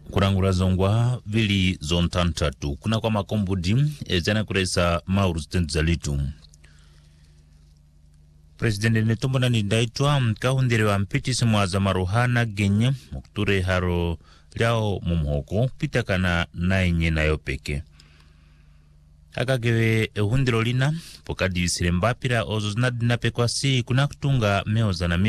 kurangura zongwa vili zontantatu kuna kwa makombudi ezana kuresa mauru stenzalitu. Presidente Netumbo Ndaitwa mkahundire wa mpitisi mwaza maruhana genye mkuture haro liao mumhoko pitakana na enye na yopeke. Akagewe hundiro lina pokadi sirembapira ozo zinadina pekwasi kuna kutunga meo zana